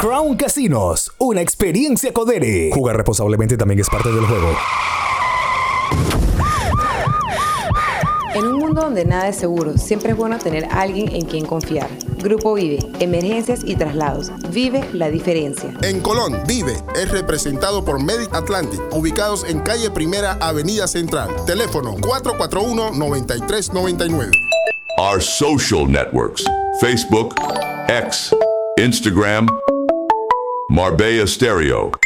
Crown Casinos, una experiencia Codere. Jugar responsablemente también es parte del juego. En un mundo donde nada es seguro, siempre es bueno tener a alguien en quien confiar. Grupo Vive, emergencias y traslados. Vive la diferencia. En Colón, Vive es representado por Medic Atlantic, ubicados en calle Primera, Avenida Central. Teléfono 441-9399. Our social networks: Facebook, X, Instagram, Marbella Stereo.